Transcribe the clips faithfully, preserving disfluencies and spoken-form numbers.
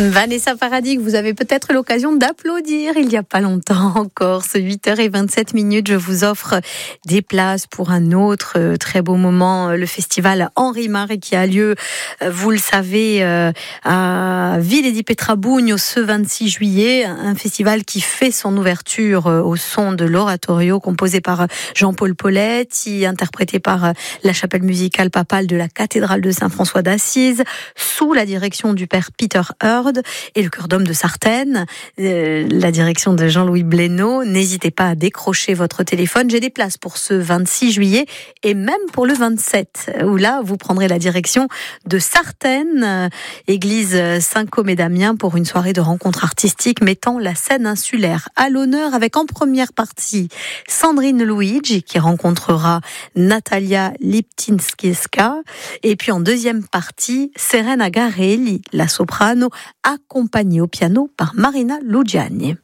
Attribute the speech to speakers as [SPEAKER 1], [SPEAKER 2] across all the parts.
[SPEAKER 1] Vanessa Paradis, vous avez peut-être l'occasion d'applaudir il n'y a pas longtemps encore. Ce huit heures vingt-sept minutes, je vous offre des places pour un autre très beau moment, le festival Henri Marais qui a lieu, vous le savez, à Villa di Pietrabugno ce vingt-six juillet. Un festival qui fait son ouverture au son de l'oratorio composé par Jean-Paul Poletti, interprété par la chapelle musicale papale de la cathédrale de Saint-François d'Assise, sous la direction du père Peter Heard et le chœur d'homme de Sartène, euh, la direction de Jean-Louis Blénaud. N'hésitez pas à décrocher votre téléphone. J'ai des places pour ce vingt-six juillet et même pour le vingt-sept, où là, vous prendrez la direction de Sartène, euh, église Saint-Côme et Damien, pour une soirée de rencontres artistiques mettant la scène insulaire à l'honneur, avec en première partie Sandrine Luigi qui rencontrera Natalia Liptinskiska, et puis en deuxième partie Serena Garelli, la soprano, accompagnée au piano par Marina Lugiani.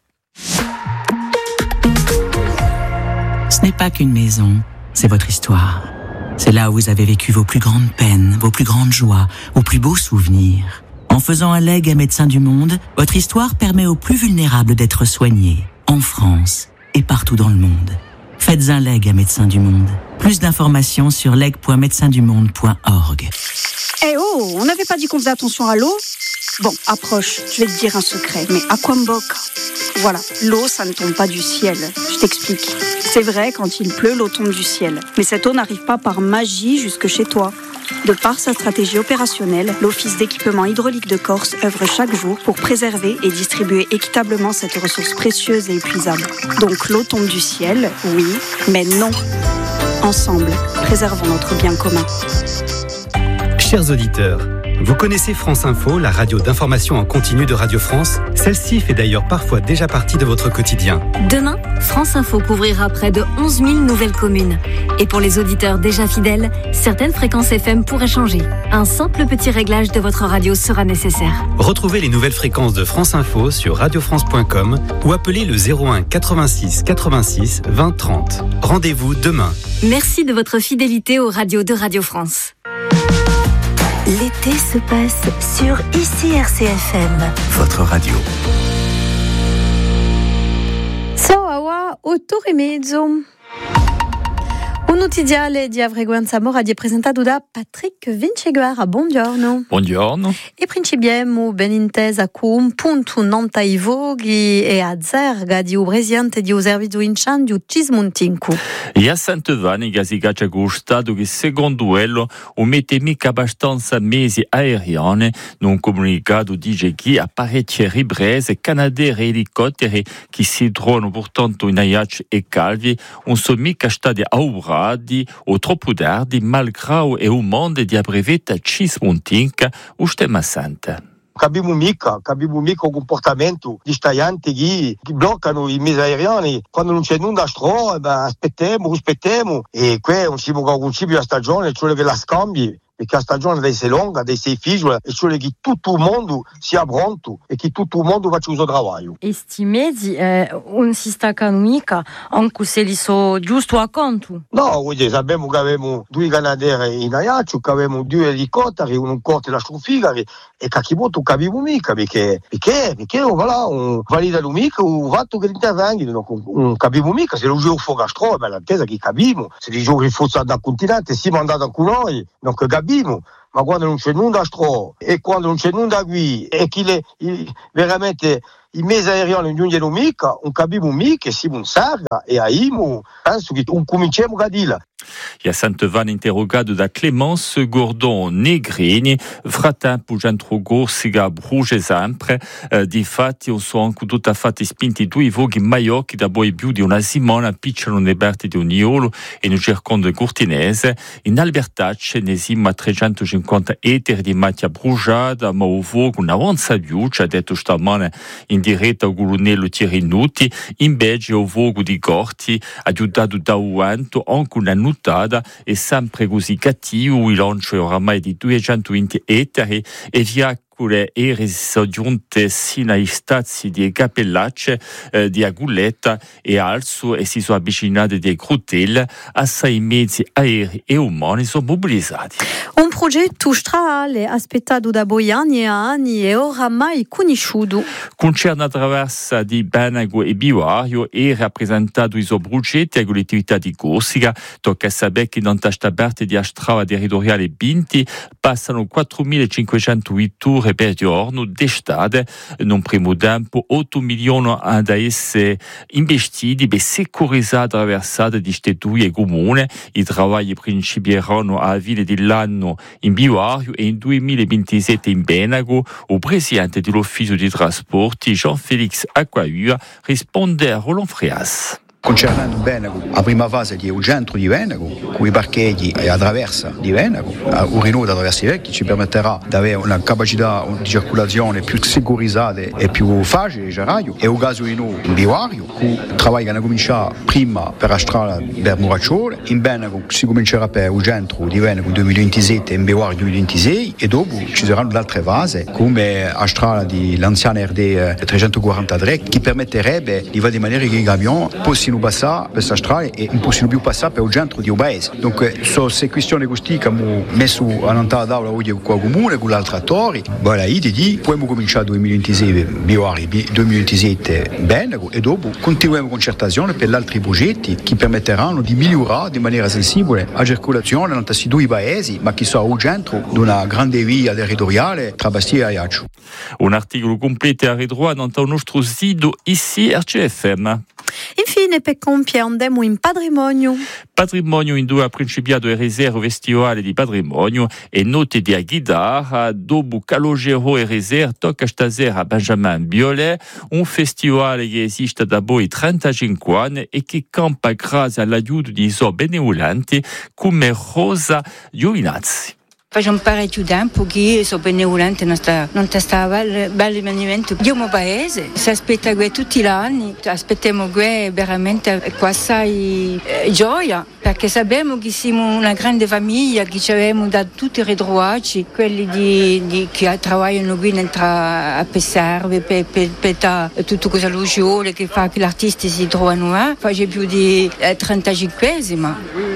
[SPEAKER 2] Ce n'est pas qu'une maison, c'est votre histoire. C'est là où vous avez vécu vos plus grandes peines, vos plus grandes joies, vos plus beaux souvenirs. En faisant un legs à Médecins du Monde, votre histoire permet aux plus vulnérables d'être soignés, en France et partout dans le monde. Faites un leg à Médecins du Monde. Plus d'informations sur leg point médecins du monde point org.
[SPEAKER 3] Eh oh, on n'avait pas dit qu'on faisait attention à l'eau ? Bon, approche, je vais te dire un secret, mais aquamboca. Voilà, l'eau, ça ne tombe pas du ciel. Je t'explique. C'est vrai, quand il pleut, l'eau tombe du ciel. Mais cette eau n'arrive pas par magie jusque chez toi. De par sa stratégie opérationnelle, l'Office d'équipement hydraulique de Corse œuvre chaque jour pour préserver et distribuer équitablement cette ressource précieuse et épuisable. Donc l'eau tombe du ciel, oui, mais non. Ensemble, préservons notre bien commun.
[SPEAKER 4] Chers auditeurs, vous connaissez France Info, la radio d'information en continu de Radio France ? Celle-ci fait d'ailleurs parfois déjà partie de votre quotidien.
[SPEAKER 5] Demain, France Info couvrira près de onze mille nouvelles communes. Et pour les auditeurs déjà fidèles, certaines fréquences F M pourraient changer. Un simple petit réglage de votre radio sera nécessaire.
[SPEAKER 4] Retrouvez les nouvelles fréquences de France Info sur radio france point com ou appelez le zéro un quatre-vingt-six quatre-vingt-six vingt trente. Rendez-vous demain.
[SPEAKER 5] Merci de votre fidélité aux radios de Radio France.
[SPEAKER 6] L'été se passe sur I C R C F M.
[SPEAKER 4] Votre radio.
[SPEAKER 1] Soawa otto e mezzo. Un notiziale di Avreguanza Moradi è presentato da Patrick Vinceguara. Buongiorno.
[SPEAKER 7] Buongiorno.
[SPEAKER 1] E principiamo ben intesa con un punto non tai voghi e a zerga di ubresiante di uservido incendio Cismontinku.
[SPEAKER 7] E a Sant'Evani che si caccia gustato che secondo duello o mette mica abbastanza mesi aeriane non comunicato dice che apparecchi riprese canadair e elicotteri che si trovano portanto in Aiac e Calvi non sono mica stati aurati o troppo tardi malgrado e un mondo di abrevetta Cismontinca o stemma santa.
[SPEAKER 8] Capiamo mica, capiamo mica il comportamento di staianti che, che bloccano i mezzi aeriani. Quando non c'è nulla a stro, eh, aspettiamo, aspettiamo. E qui non siamo a principio della stagione, cioè che la scambi. Perché la stagione deve essere lunga, deve essere difficile, e cioè che tutto il mondo sia pronto e che tutto il mondo faccia il suo lavoro.
[SPEAKER 9] Questi mezzi eh, non si staccano mica, anche se li so giusto a conto.
[SPEAKER 8] No, voglio, sappiamo che abbiamo due canadair in Aiaccio, che abbiamo due elicotteri, un corte la Strufigari, e che chi non capiamo mica, perché, perché, perché voilà, non validano mica il fatto che intervengono, non capiamo mica, se lo giro fuori a Stro, è l'attesa che capiamo, se i giorni fossero dal continente, siamo andati con noi, non capiamo. Ma quando non c'è nulla a stro e quando non c'è nulla qui e chi le, i, veramente i mezzi aeriani non giungono mica, non capiamo mica, siamo in sarga e aiamo, penso che non cominciamo a dire.
[SPEAKER 7] E a Sant'Evani interrogato da Clémence Gordon Negrini, frattempo centro Corsica Bruge sempre, eh, di fatti o sono anche tutta fatti spinti due voghi maiocchi da poi più di una settimana picciano nei berti di Uniolo e nel circondo cortinese, in Albertacce ne siamo a trecentocinquanta eteri di macchia bruciata, ma o vogo una onza più, ci ha detto stamane in diretta al colonnello Tirinuti, in Belgio o vogo di Gorti, aiutato da Uanto, anche una nuttata e sempre così cattivo, il lancio oramai di duecentoventi ettari e via Ercole e sono giunte sino ai stazi di Cappellacce, eh, di Agulletta e Alzo e si sono avvicinate di Crutel. Assai mezzi aerei e umani sono mobilizzati.
[SPEAKER 1] Un progetto strale aspettato da Boiani a anni e oramai conosciuto.
[SPEAKER 7] Concerna attraverso di Benago e Bivario e rappresentato i suoi progetti a collettività di Corsica. Tocca sapere che non sta aperta di strada territoriale Binti passano quattromilacinquecento vetture per giorno d'estate. In un primo tempo otto milioni da essere investiti per securizzare la traversata di queste due comuni. I lavori principieranno a fine dell'anno in Bivario e in duemilaventisette in Benago. Il presidente dell'ufficio di trasporti Jean-Félix Acquaviva risponde a Roland Frias.
[SPEAKER 10] Concernando Benago, la prima fase è il centro di Benago, con i parcheggi e la traversa di Benago, un rinnovo da traversi vecchi ci permetterà di avere una capacità di circolazione più sicurizzata e più facile radio. E un caso in in Bivario, il lavoro che hanno cominciato prima per la strada per Muracciole, in Benago si comincerà per il centro di Benago duemilaventisette e in Bivario duemilaventisei e dopo ci saranno altre fasi come la strada dell'anziana R D trecentoquarantatré che permetterebbe di fare in maniera che i camion possano passare per questa strada e non possono più passare per il centro di un paese. Dunque, sono queste questioni così che abbiamo messo a un'altra tavola oggi con il comune, con gli altri attori. Voilà, io ti dico, poi abbiamo cominciato duemilaventisei, duemilaventisette bene, e dopo continuiamo concertazione per gli altri progetti che permetteranno di migliorare in maniera sensibile la circolazione tra questi due paesi, ma che sono al centro di una grande via territoriale tra Bastia e Ajaccio.
[SPEAKER 7] Un articolo completo a ritrovato nel nostro sito ici R C F M.
[SPEAKER 1] Infine, per compiere andiamo in patrimonio.
[SPEAKER 7] Patrimonio in due ha principiato il Reserve Festivale di Patrimonio e note di Aguidar. Dopo Calogero e Reserve tocca stasera a Benjamin Biolay, un festival che esiste da poi trentacinque anni e che campa grazie all'aiuto di suoi benevolenti come Rosa Giovinazzi.
[SPEAKER 11] Faccio un parecchio tempo che sono benevolente, non sta, non sta bel, bel rimanimento. Io mio paese, si aspetta qui tutti gli anni, aspettiamo qui veramente con assai eh, gioia, perché sappiamo che siamo una grande famiglia, che abbiamo da tutti i ritrovati, quelli di, di, che lavorano qui dentro a Pesserve, per, per, per tutto cosa l'ugiole che fa che gli artisti si trovano là. Faccio più di eh, trentacinquesima,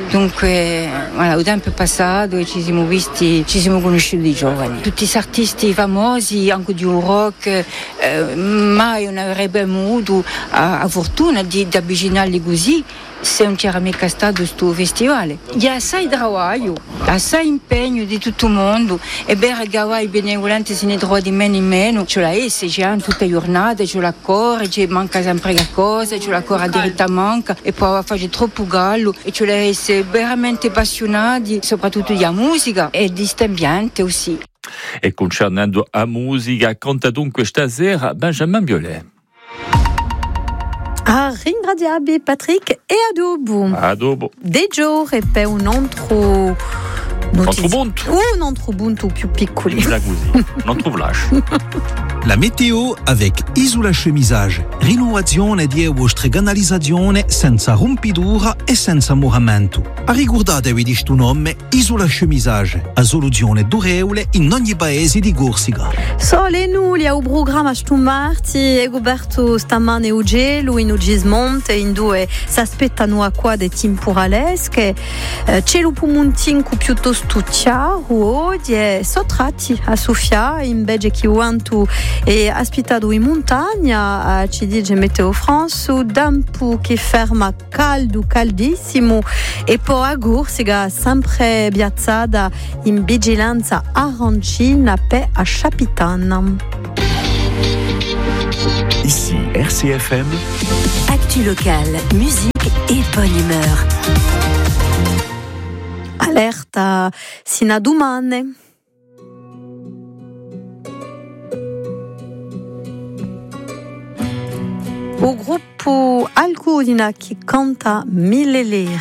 [SPEAKER 11] dunque voilà, il tempo è passato e ci siamo visti. Ci siamo conosciuti giovani, tutti questi artisti famosi, anche di un rock, eh, mai non avrebbe avuto la, la fortuna di, di avvicinarli così se non c'era mica stato questo festival. C'è assai lavoro, assai impegno di tutto il mondo e per i benevolenti se ne trova di meno in meno. C'è la S, c'è tutta la giornata, c'è la cora, c'è manca sempre qualcosa, c'è la cora diretta manca e poi fa troppo gallo e c'è la S veramente appassionati, soprattutto della musica e di questo ambiente aussi.
[SPEAKER 7] E concernendo la musica, canta dunque stasera Benjamin Biolay.
[SPEAKER 1] A ringraziare Patrick e a dopo.
[SPEAKER 7] A dopo.
[SPEAKER 1] De giorni per un altro
[SPEAKER 7] Notizie. Buntu.
[SPEAKER 1] Uh, un altro buntu più piccoli.
[SPEAKER 7] Non trouvlash.
[SPEAKER 12] La météo avec Isola Chemisage. Rinnovazione di vostra canalizzazione senza rompidura e senza muramento. A ricordatevi di sto nome Isola Chemisage. A soluzione durevole in ogni paese di Corsica.
[SPEAKER 1] Sole nuli a un programma stu marti e Roberto stamane u gelo in Ugismonte in due s'aspettano acqua temporalesche. Cielo pumuntin cu piuttosto chiaro oggi è sottratti a Sofia in Belgio che uantu e aspitato in montagna ci dice Meteo France dampo che ferma caldo caldissimo e poi a Corsica sempre piazzata in vigilanza arancina per a Chapitana.
[SPEAKER 13] Ici R C F M.
[SPEAKER 6] Actu locale, musique et bonne humeur.
[SPEAKER 1] Alerta sino a domani. O gruppo Alcudina che canta Mille Lire.